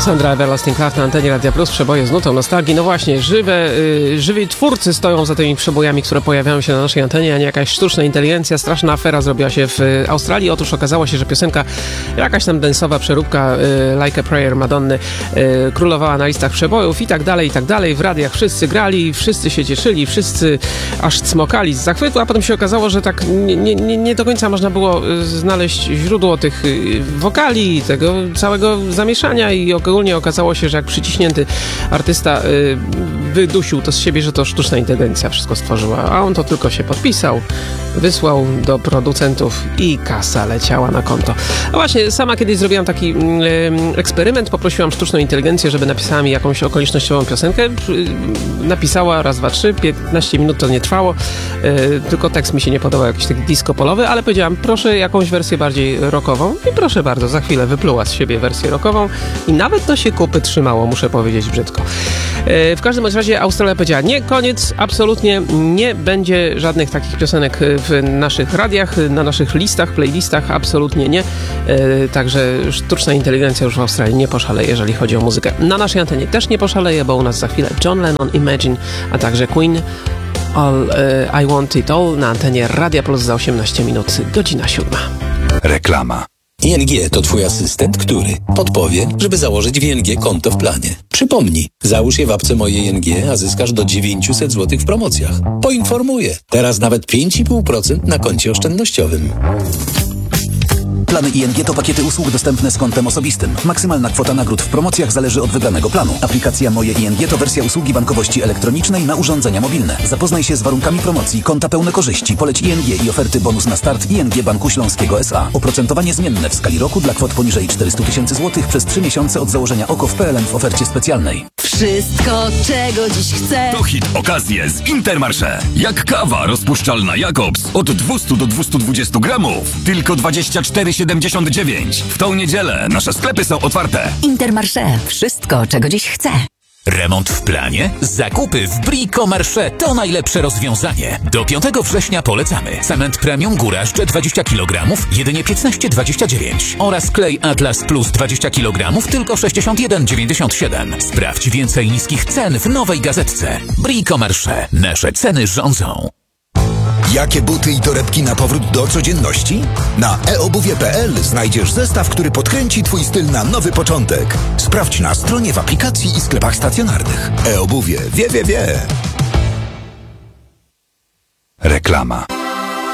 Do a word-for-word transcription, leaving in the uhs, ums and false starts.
Cassandra Everlasting Love na antenie Radia Plus, przeboje z nutą nostalgii. No właśnie, żywe, y, żywi twórcy stoją za tymi przebojami, które pojawiają się na naszej antenie, a nie jakaś sztuczna inteligencja. Straszna afera zrobiła się w y, Australii. Otóż okazało się, że piosenka, jakaś tam densowa przeróbka y, Like a Prayer Madonny y, królowała na listach przebojów i tak dalej, i tak dalej. W radiach wszyscy grali, wszyscy się cieszyli, wszyscy aż cmokali z zachwytu, a potem się okazało, że tak nie, nie, nie do końca można było y, znaleźć źródło tych y, wokali, tego całego zamieszania i ogólnie okazało się, że jak przyciśnięty artysta y, wydusił to z siebie, że to sztuczna inteligencja wszystko stworzyła, a on to tylko się podpisał, wysłał do producentów i kasa leciała na konto. A właśnie, sama kiedyś zrobiłam taki y, eksperyment, poprosiłam sztuczną inteligencję, żeby napisała mi jakąś okolicznościową piosenkę. Y, napisała raz, dwa, trzy, piętnaście minut to nie trwało, y, tylko tekst mi się nie podobał, jakiś taki disco polowy, ale powiedziałam, proszę jakąś wersję bardziej rockową i proszę bardzo, za chwilę wypluła z siebie wersję rockową i nawet to się kupy trzymało, muszę powiedzieć brzydko. W każdym razie Australia powiedziała, nie, koniec, absolutnie nie będzie żadnych takich piosenek w naszych radiach, na naszych listach, playlistach, absolutnie nie. Także sztuczna inteligencja już w Australii nie poszaleje, jeżeli chodzi o muzykę. Na naszej antenie też nie poszaleje, bo u nas za chwilę John Lennon, Imagine, a także Queen, All uh, I Want It All na antenie Radia Plus za osiemnaście minut, godzina siódma. Reklama. I N G to twój asystent, który podpowie, żeby założyć w I N G konto w planie. Przypomnij, załóż je w apce Moje I N G, a zyskasz do dziewięćset złotych w promocjach. Poinformuję, teraz nawet pięć i pół procent na koncie oszczędnościowym. Plany I N G to pakiety usług dostępne z kontem osobistym. Maksymalna kwota nagród w promocjach zależy od wybranego planu. Aplikacja Moje I N G to wersja usługi bankowości elektronicznej na urządzenia mobilne. Zapoznaj się z warunkami promocji, konta pełne korzyści, poleć I N G i oferty bonus na start I N G Banku Śląskiego S A. Oprocentowanie zmienne w skali roku dla kwot poniżej czterysta tysięcy złotych przez trzy miesiące od założenia O K O w P L N w ofercie specjalnej. Wszystko, czego dziś chcę. To hit okazje z Intermarché. Jak kawa rozpuszczalna Jakobs od dwieście do dwustu dwudziestu gramów. Tylko dwadzieścia cztery siedemdziesiąt dziewięć. W tą niedzielę nasze sklepy są otwarte. Intermarché. Wszystko, czego dziś chcę. Remont w planie? Zakupy w Bricomarché to najlepsze rozwiązanie. Do piątego września polecamy. Cement premium Górażdże dwadzieścia kilogramów, jedynie piętnaście dwadzieścia dziewięć. Oraz klej Atlas Plus dwadzieścia kilogramów, tylko sześćdziesiąt jeden dziewięćdziesiąt siedem. Sprawdź więcej niskich cen w nowej gazetce. Bricomarché. Nasze ceny rządzą. Jakie buty i torebki na powrót do codzienności? Na e obuwie kropka p l znajdziesz zestaw, który podkręci twój styl na nowy początek. Sprawdź na stronie, w aplikacji i sklepach stacjonarnych. E-obuwie wie, wie, wie. Reklama.